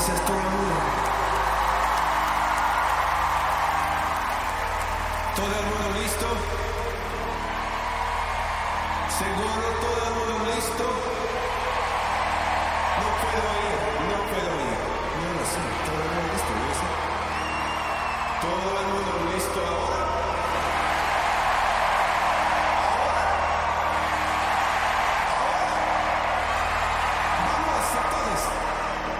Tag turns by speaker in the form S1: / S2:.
S1: Gracias por el mundo. ¿Todo el mundo listo? ¿Seguro todo el mundo listo? No puedo oír.